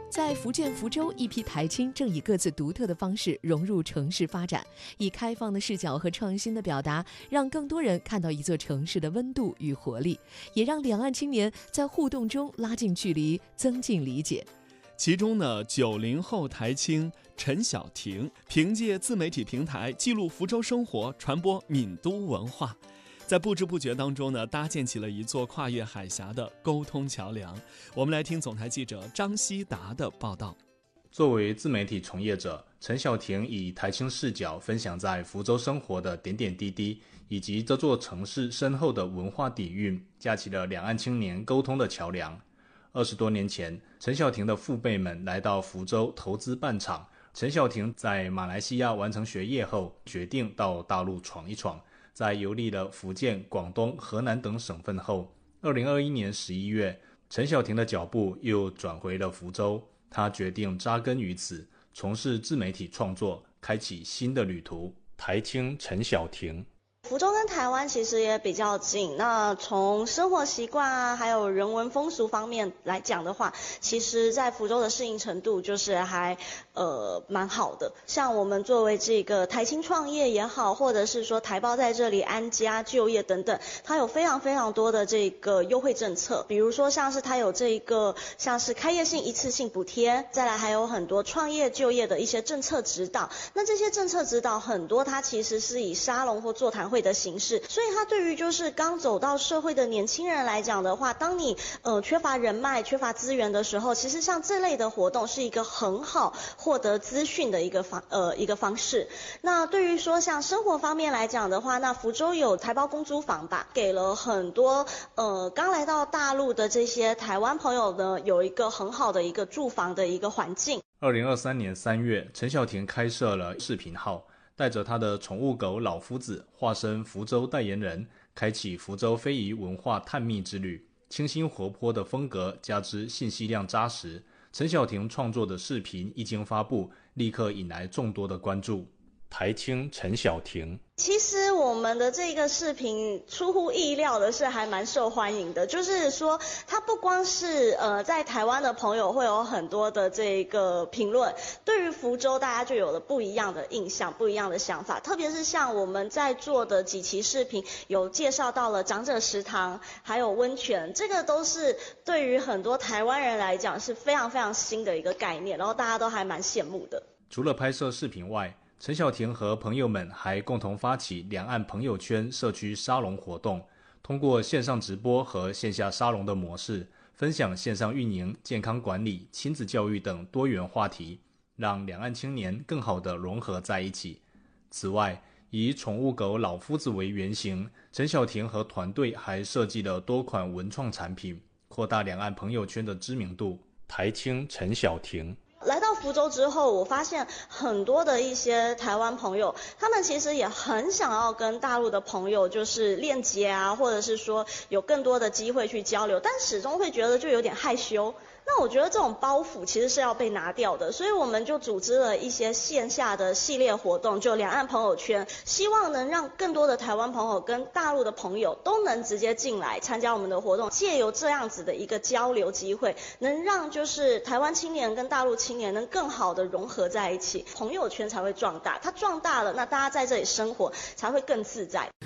在福建福州，一批台青正以各自独特的方式融入城市发展，以开放的视角和创新的表达，让更多人看到一座城市的温度与活力，也让两岸青年在互动中拉近距离，增进理解。 其中呢，90后台青陈晓婷凭借自媒体平台记录福州生活，传播闽都文化，在不知不觉当中呢，搭建起了一座跨越海峡的沟通桥梁。我们来听总台记者张希达的报道。 作为自媒体从业者，陈晓婷以台青视角分享在福州生活的点点滴滴，以及这座城市深厚的文化底蕴，架起了两岸青年沟通的桥梁。20多年前，陈晓婷的父辈们来到福州投资办厂。陈晓婷在马来西亚完成学业后，决定到大陆闯一闯。在游历了福建、广东、河南等省份后，2021年11月，陈晓婷的脚步又转回了福州。她决定扎根于此，从事自媒体创作，开启新的旅途。台青陈晓婷。 福州跟台湾其实也比较近，那从生活习惯啊，还有人文风俗方面来讲的话，其实在福州的适应程度就是还蛮好的。像我们作为这个台青创业也好，或者是说台胞在这里安家就业等等，它有非常非常多的这个优惠政策，比如说像是它有这个像是开业性一次性补贴，再来还有很多创业就业的一些政策指导。那这些政策指导很多它其实是以沙龙或座谈会的形式，所以它对于就是刚走到社会的年轻人来讲的话，当你缺乏人脉、缺乏资源的时候，其实像这类的活动是一个很好获得资讯的一个方式。那对于说像生活方面来讲的话，那福州有台胞公租房吧，给了很多刚来到大陆的这些台湾朋友呢，有一个很好的一个住房的一个环境。 2023年3月，陈晓婷开设了视频号，带着他的宠物狗老夫子化身福州代言人，开启福州非遗文化探秘之旅。清新活泼的风格加之信息量扎实，陈晓婷创作的视频一经发布，立刻引来众多的关注。台青陈晓婷。 其实我们的这个视频出乎意料的是还蛮受欢迎的，就是说它不光是在台湾的朋友会有很多的这个评论，对于福州大家就有了不一样的印象、不一样的想法。特别是像我们在做的几期视频，有介绍到了长者食堂，还有温泉，这个都是对于很多台湾人来讲是非常非常新的一个概念，然后大家都还蛮羡慕的。 除了拍摄视频外，陈晓婷和朋友们还共同发起两岸朋友圈社区沙龙活动，通过线上直播和线下沙龙的模式，分享线上运营、健康管理、亲子教育等多元话题，让两岸青年更好地融合在一起。此外，以宠物狗老夫子为原型，陈晓婷和团队还设计了多款文创产品，扩大两岸朋友圈的知名度。台青陈晓婷。 来到福州之后，我发现很多的一些台湾朋友，他们其实也很想要跟大陆的朋友就是链接啊，或者是说有更多的机会去交流，但始终会觉得就有点害羞。那我觉得这种包袱其实是要被拿掉的，所以我们就组织了一些线下的系列活动，就两岸朋友圈，希望能让更多的台湾朋友跟大陆的朋友都能直接进来参加我们的活动，借由这样子的一个交流机会，能让就是台湾青年跟大陆青年能更好的融合在一起，朋友圈才会壮大，它壮大了，那大家在这里生活才会更自在。